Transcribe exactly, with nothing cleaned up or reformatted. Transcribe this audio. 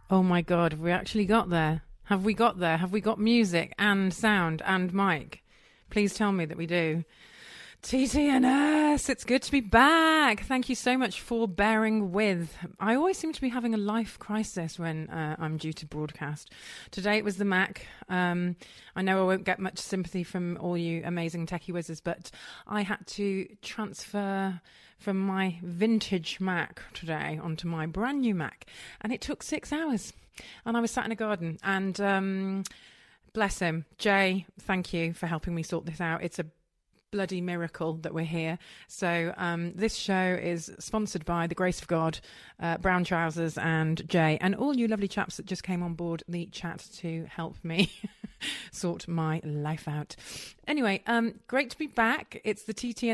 Oh my God, have we actually got there? Have we got there? Have we got music and sound and mic? Please tell me that we do. T T N S, it's good to be back. Thank you so much for bearing with. I always seem to be having a life crisis when uh, I'm due to broadcast. Today it was the Mac. Um, I know I won't get much sympathy from all you amazing techie whizzes, but I had to transfer from my vintage Mac today onto my brand new Mac, and it took six hours. And I was sat in a garden, and um, bless him, Jay, thank you for helping me sort this out. It's a bloody miracle that we're here. So um, this show is sponsored by the Grace of God, uh, Brown Trousers and Jay, and all you lovely chaps that just came on board the chat to help me sort my life out. Anyway, um, great to be back. It's the T T